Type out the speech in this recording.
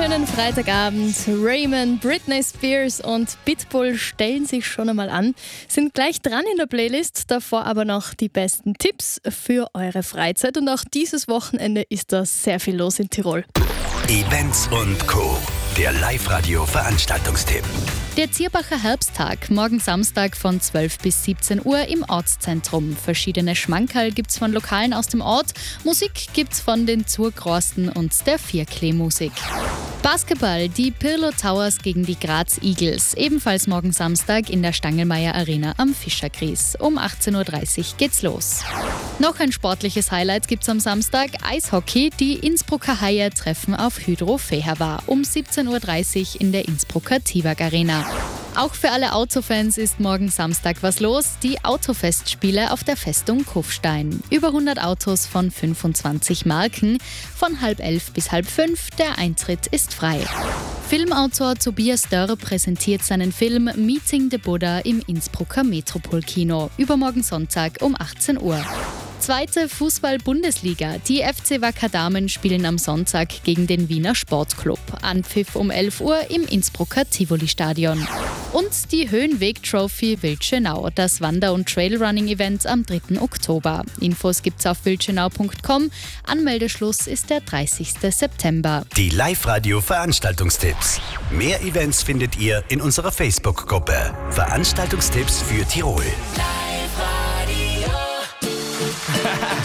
wunderschönen Freitagabend. Raymond, Britney Spears und Pitbull stellen sich schon einmal an, sind gleich dran in der Playlist, davor aber noch die besten Tipps für eure Freizeit. Und auch dieses Wochenende ist da sehr viel los in Tirol. Events und Co. Der Live-Radio-Veranstaltungstipp. Der Zierbacher Herbsttag, morgen Samstag von 12 bis 17 Uhr im Ortszentrum. Verschiedene Schmankerl gibt's von Lokalen aus dem Ort. Musik gibt's von den Zurgrosten und der Vierklee-Musik. Basketball, die Pirlo Towers gegen die Graz Eagles. Ebenfalls morgen Samstag in der Stangelmeier Arena am Fischerkries. Um 18.30 Uhr geht's los. Noch ein sportliches Highlight gibt's am Samstag. Eishockey, die Innsbrucker Haie treffen auf Hydro Fehervar. Um 17.30 Uhr in der Innsbrucker Tivag Arena. Auch für alle Autofans ist morgen Samstag was los. Die Autofestspiele auf der Festung Kufstein. Über 100 Autos von 25 Marken. Von 10:30 bis 10:30. Der Eintritt ist frei. Filmautor Tobias Dörr präsentiert seinen Film Meeting the Buddha im Innsbrucker Metropolkino. Übermorgen Sonntag um 18 Uhr. Zweite Fußball-Bundesliga. Die FC Wacker Damen spielen am Sonntag gegen den Wiener Sportclub. Anpfiff um 11 Uhr im Innsbrucker Tivoli-Stadion. Und die Höhenweg-Trophy Wildschönau, das Wander- und Trailrunning-Event am 3. Oktober. Infos gibt's auf wildschönau.com. Anmeldeschluss ist der 30. September. Die Live-Radio-Veranstaltungstipps. Mehr Events findet ihr in unserer Facebook-Gruppe. Veranstaltungstipps für Tirol.